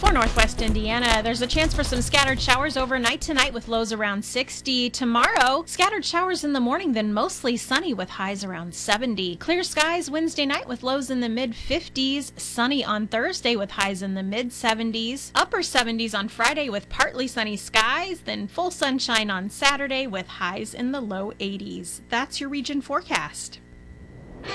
For Northwest Indiana, there's a chance for some scattered showers overnight tonight with lows around 60. Tomorrow, scattered showers in the morning, then mostly sunny with highs around 70. Clear skies Wednesday night with lows in the mid-50s. Sunny on Thursday with highs in the mid-70s. Upper 70s on Friday with partly sunny skies. Then full sunshine on Saturday with highs in the low 80s. That's your region forecast.